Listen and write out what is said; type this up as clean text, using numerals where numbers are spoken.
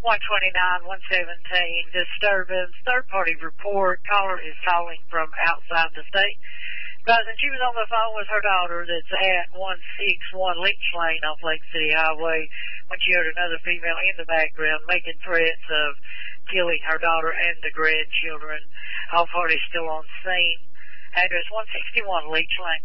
129-117, disturbance, third-party report. Caller is calling from outside the state. Advising she was on the phone with her daughter that's at 161 Leech Lane off Lake City Highway when she heard another female in the background making threats of killing her daughter and the grandchildren. All parties still on scene. Address 161 Leech Lane.